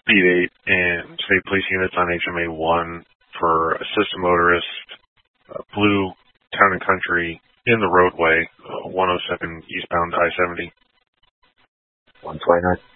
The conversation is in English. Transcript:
Speed 8 and State Police units on HMA 1 for assistant motorist, blue Town and Country in the roadway, 107 eastbound I-70. 129.